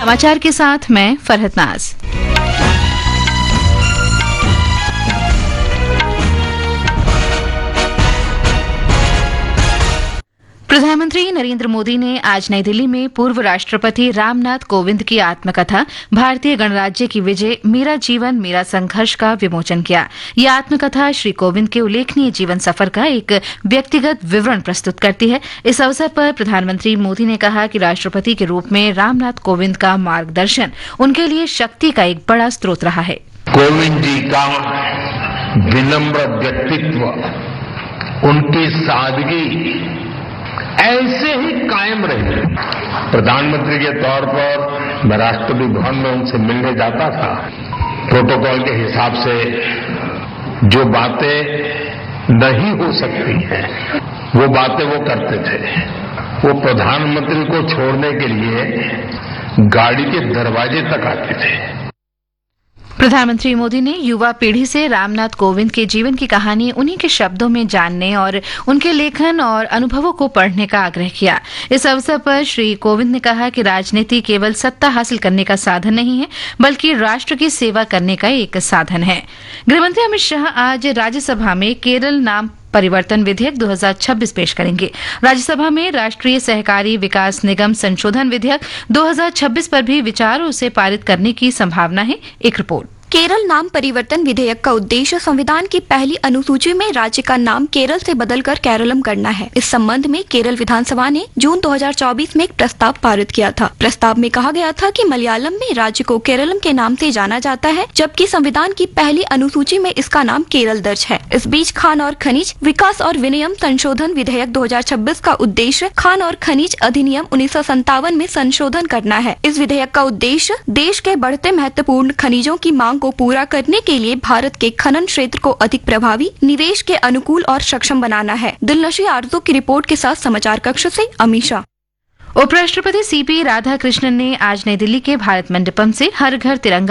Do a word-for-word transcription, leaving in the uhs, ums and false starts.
समाचार के साथ मैं फरहत नाज। प्रधानमंत्री नरेंद्र मोदी ने आज नई दिल्ली में पूर्व राष्ट्रपति रामनाथ कोविंद की आत्मकथा भारतीय गणराज्य की विजय मेरा जीवन मेरा संघर्ष का विमोचन किया। यह आत्मकथा श्री कोविंद के उल्लेखनीय जीवन सफर का एक व्यक्तिगत विवरण प्रस्तुत करती है। इस अवसर पर प्रधानमंत्री मोदी ने कहा कि राष्ट्रपति के रूप में रामनाथ कोविंद का मार्गदर्शन उनके लिए शक्ति का एक बड़ा स्रोत रहा है। कोविंद जी का विनम्र व्यक्तित्व, उनकी सादगी ऐसे ही कायम रहे। प्रधानमंत्री के तौर पर मैं राष्ट्रपति भवन में उनसे मिलने जाता था। प्रोटोकॉल के हिसाब से जो बातें नहीं हो सकती हैं, वो बातें वो करते थे। वो प्रधानमंत्री को छोड़ने के लिए गाड़ी के दरवाजे तक आते थे। प्रधानमंत्री मोदी ने युवा पीढ़ी से रामनाथ कोविंद के जीवन की कहानी उन्हीं के शब्दों में जानने और उनके लेखन और अनुभवों को पढ़ने का आग्रह किया। इस अवसर पर श्री कोविंद ने कहा कि राजनीति केवल सत्ता हासिल करने का साधन नहीं है, बल्कि राष्ट्र की सेवा करने का एक साधन है। गृहमंत्री अमित शाह आज राज्यसभा में केरल नाम परिवर्तन विधेयक दो हज़ार छब्बीस पेश करेंगे। राज्यसभा में राष्ट्रीय सहकारी विकास निगम संशोधन विधेयक दो हज़ार छब्बीस पर भी विचार और उसे पारित करने की संभावना है। एक रिपोर्ट। केरल नाम परिवर्तन विधेयक का उद्देश्य संविधान की पहली अनुसूची में राज्य का नाम केरल से बदलकर केरलम करना है। इस संबंध में केरल विधानसभा ने जून दो हज़ार चौबीस में एक प्रस्ताव पारित किया था। प्रस्ताव में कहा गया था कि मलयालम में राज्य को केरलम के नाम से जाना जाता है, जबकि संविधान की पहली अनुसूची में इसका नाम केरल दर्ज है। इस बीच खान और खनिज विकास और विनियम संशोधन विधेयक दो हज़ार छब्बीस का उद्देश्य खान और खनिज अधिनियम उन्नीस सौ संतावन में संशोधन करना है। इस विधेयक का उद्देश्य देश के बढ़ते महत्वपूर्ण खनिजों की मांग को पूरा करने के लिए भारत के खनन क्षेत्र को अधिक प्रभावी, निवेश के अनुकूल और सक्षम बनाना है। दिलनशी आरजू की रिपोर्ट के साथ समाचार कक्ष से अमीषा। उपराष्ट्रपति सीपी राधाकृष्णन ने आज नई दिल्ली के भारत मंडपम से हर घर तिरंगा